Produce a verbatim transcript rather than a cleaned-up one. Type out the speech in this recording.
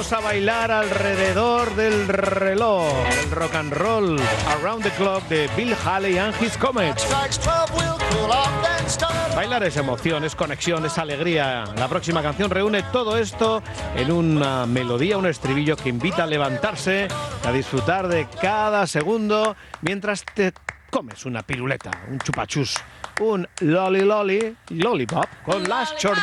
Vamos a bailar alrededor del reloj, el rock and roll Around the Clock de Bill Haley and His Comets. Bailar es emoción, es conexión, es alegría. La próxima canción reúne todo esto en una melodía, un estribillo que invita a levantarse, a disfrutar de cada segundo mientras te comes una piruleta, un chupachus, un lolly lolly, lollipop con las Chord